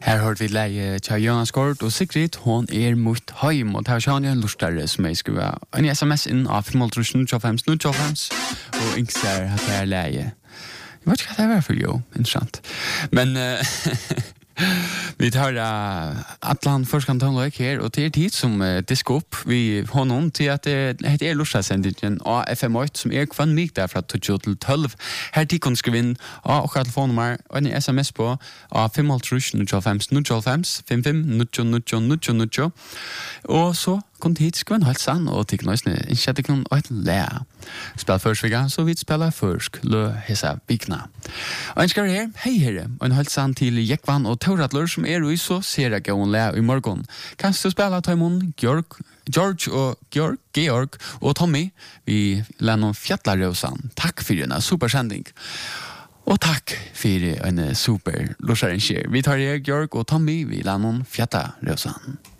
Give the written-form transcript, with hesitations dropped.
Her har vi leie til Jonas Kort og Sigrid, hun mot heim, og det er ikke en lustare som jeg skriver en sms inn av 5.025 og yngster at det leie. Jeg vet ikke hva det for jo, interessant. Men vi tar Atlan Forskantonløk her, og det tid som disker opp vi honom til at det lustresendingen av FM8 som kvann mig der fra 12 til 12. Her tid kan skrive inn av og telefonnummer og en sms på av 5.025 55 og så kun hit skvann helt sann og tikk nøysene ikke at det kan et læ. Spil først vega, så vi spiller først lø hesa bygna. Og en skar her, hei herre, og en helt sann til Jekvann og Tauratler som og så ser jeg gå en læ i morgen. Kanst du spille Taimon, George og Georg og Tommy, vi lær noen Fjallarøsan. Takk for en supersending. Og takk for en super losarranger. Vi tar Georg og Tommy, vi lær noen Fjallarøsan.